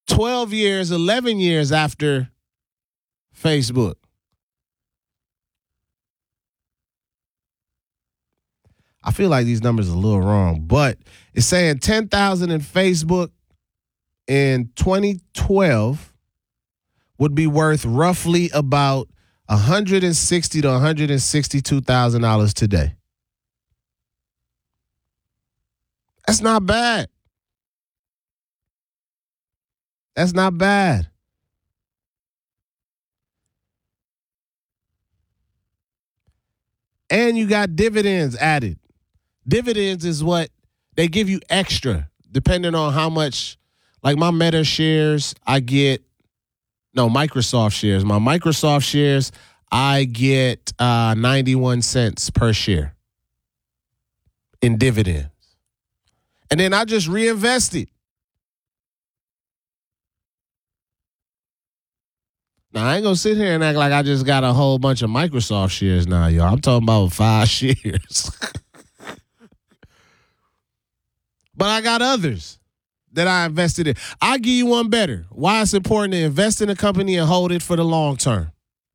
12 years, 11 years after Facebook. I feel like these numbers are a little wrong, but it's saying 10,000 in Facebook in 2012 would be worth roughly about $160,000 to $162,000 today. That's not bad. That's not bad. And you got dividends added. Dividends is what they give you extra, depending on how much, like my Meta shares, Microsoft shares. My Microsoft shares, I get 91 cents per share in dividends. And then I just reinvest it. Now, I ain't going to sit here and act like I just got a whole bunch of Microsoft shares now, y'all. I'm talking about 5 shares. But I got others that I invested in. I'll give you one better. Why it's important to invest in a company and hold it for the long term.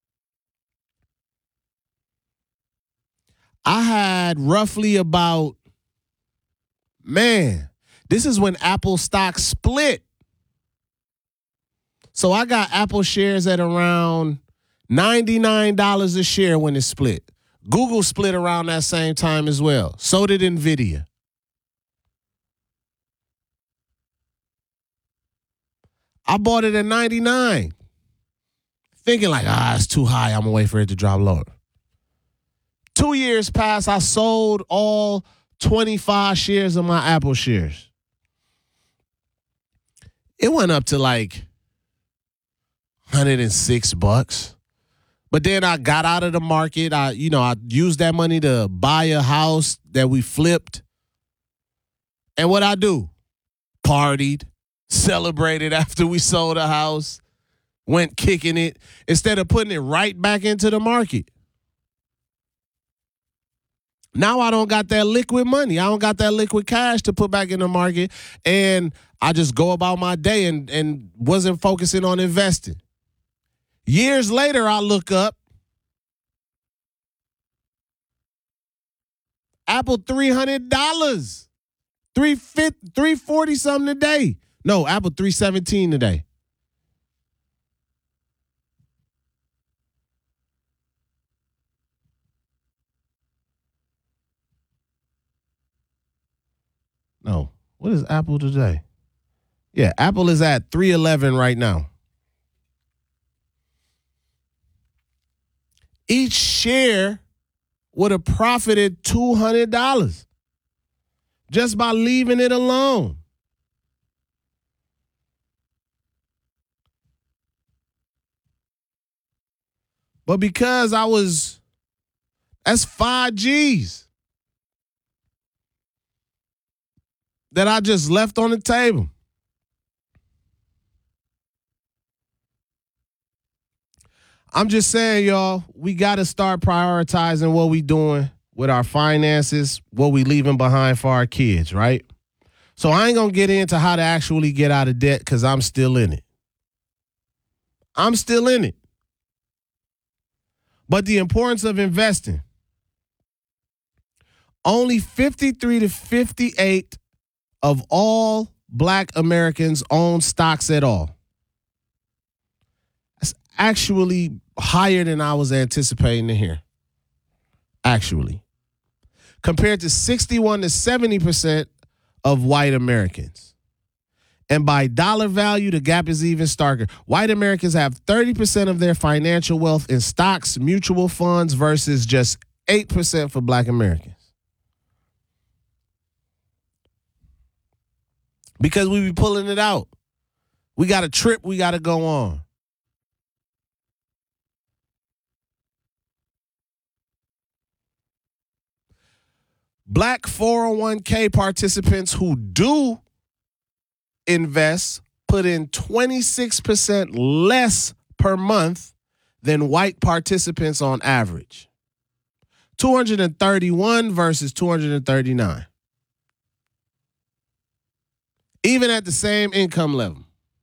I had roughly about, this is when Apple stock split. So I got Apple shares at around $99 a share when it split. Google split around that same time as well. So did NVIDIA. I bought it at 99, thinking like, it's too high. I'm going to wait for it to drop lower. 2 years passed. I sold all 25 shares of my Apple shares. It went up to like $106. But then I got out of the market. I used that money to buy a house that we flipped. And what I do? Partied. Celebrated after we sold a house, went kicking it, instead of putting it right back into the market. Now I don't got that liquid money. I don't got that liquid cash to put back in the market, and I just go about my day and wasn't focusing on investing. Years later, I look up, Apple $300, $340 something a day. No, Apple $317 today. No, what is Apple today? Yeah, Apple is at $311 right now. Each share would have profited $200 just by leaving it alone. But because that's 5 G's that I just left on the table. I'm just saying, y'all, we got to start prioritizing what we doing with our finances, what we leaving behind for our kids, right? So I ain't going to get into how to actually get out of debt because I'm still in it. I'm still in it. But the importance of investing. Only 53 to 58 of all Black Americans own stocks at all. That's actually higher than I was anticipating to hear. Actually. Compared to 61 to 70% of white Americans. And by dollar value, the gap is even starker. White Americans have 30% of their financial wealth in stocks, mutual funds, versus just 8% for Black Americans. Because we be pulling it out. We got a trip we got to go on. Black 401k participants who do invest put in 26% less per month than white participants on average. 231 versus 239. Even at the same income level.